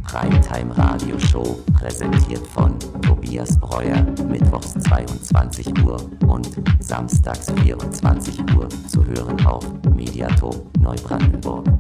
Primetime Radio Show, präsentiert von Tobias Breuer, mittwochs 22 Uhr und samstags 24 Uhr, zu hören auf Mediator Neubrandenburg.